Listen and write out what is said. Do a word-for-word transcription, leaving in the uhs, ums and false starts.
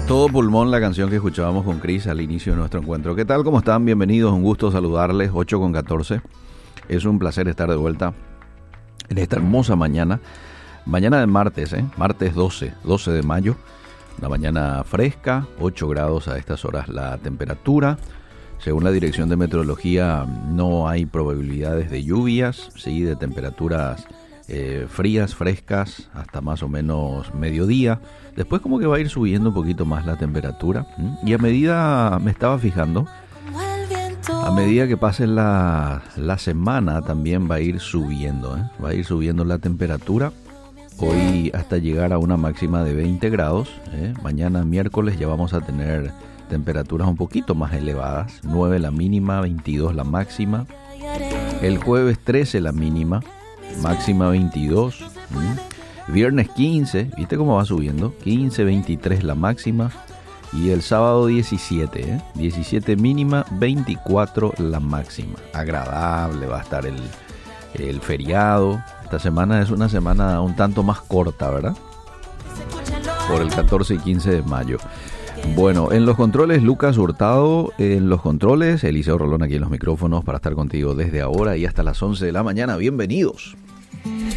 Todo pulmón, la canción que escuchábamos con Chris al inicio de nuestro encuentro. ¿Qué tal? ¿Cómo están? Bienvenidos, un gusto saludarles. ocho con catorce. Es un placer estar de vuelta en esta hermosa mañana. Mañana de martes, ¿eh? Martes doce, doce de mayo. Una mañana fresca, ocho grados a estas horas la temperatura. Según la Dirección de Meteorología, no hay probabilidades de lluvias, sí, de temperaturas eh, frías, frescas, hasta más o menos mediodía. Después como que va a ir subiendo un poquito más la temperatura. ¿Mm? Y a medida, me estaba fijando, a medida que pase la, la semana también va a ir subiendo, ¿eh? Va a ir subiendo la temperatura. Hoy hasta llegar a una máxima de veinte grados. ¿eh? Mañana miércoles ya vamos a tener temperaturas un poquito más elevadas. nueve la mínima, veintidós la máxima. El jueves trece la mínima, máxima veintidós. ¿Mm? Viernes quince, ¿viste cómo va subiendo? quince, veintitrés la máxima. Y el sábado diecisiete, ¿eh? diecisiete mínima, veinticuatro la máxima. Agradable va a estar el, el feriado. Esta semana es una semana un tanto más corta, ¿verdad? Por el catorce y quince de mayo. Bueno, en los controles Lucas Hurtado, en los controles Eliseo Rolón aquí en los micrófonos para estar contigo desde ahora y hasta las once de la mañana. Bienvenidos.